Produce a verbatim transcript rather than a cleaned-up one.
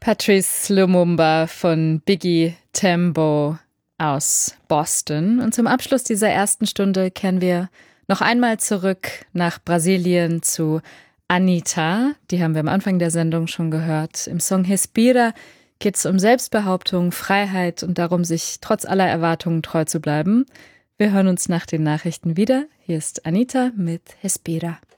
Patrice Lumumba von Biggie Tembo aus Boston. Und zum Abschluss dieser ersten Stunde kehren wir noch einmal zurück nach Brasilien zu Anitta. Die haben wir am Anfang der Sendung schon gehört. Im Song Respira geht es um Selbstbehauptung, Freiheit und darum, sich trotz aller Erwartungen treu zu bleiben. Wir hören uns nach den Nachrichten wieder. Hier ist Anitta mit Respira.